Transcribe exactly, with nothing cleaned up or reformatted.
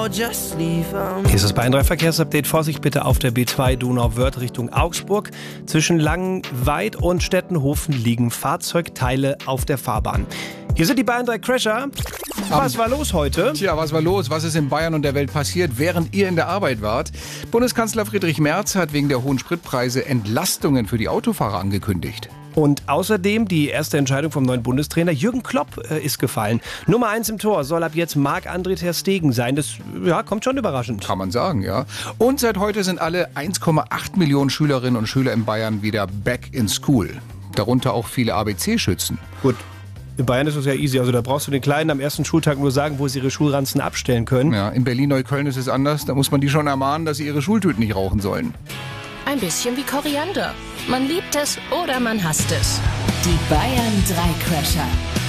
or just leave 'em. Hier ist das Bayern drei Verkehrsupdate. Vorsicht bitte auf der B zwei Donauwörth Richtung Augsburg. Zwischen Langenweid und Stettenhofen liegen Fahrzeugteile auf der Fahrbahn. Hier sind die Bayern drei Crasher. Was war los heute? Tja, was war los? Was ist in Bayern und der Welt passiert, während ihr in der Arbeit wart? Bundeskanzler Friedrich Merz hat wegen der hohen Spritpreise Entlastungen für die Autofahrer angekündigt. Und außerdem die erste Entscheidung vom neuen Bundestrainer Jürgen Klopp äh, ist gefallen. Nummer eins im Tor soll ab jetzt Marc-André ter Stegen sein. Das ja, kommt schon überraschend. Kann man sagen, ja. Und seit heute sind alle eins Komma acht Millionen Schülerinnen und Schüler in Bayern wieder back in school. Darunter auch viele A B C-Schützen. Gut. In Bayern ist es ja easy. Also da brauchst du den Kleinen am ersten Schultag nur sagen, wo sie ihre Schulranzen abstellen können. Ja, in Berlin-Neukölln ist es anders. Da muss man die schon ermahnen, dass sie ihre Schultüten nicht rauchen sollen. Ein bisschen wie Koriander. Man liebt es oder man hasst es. Die Bayern drei Crasher.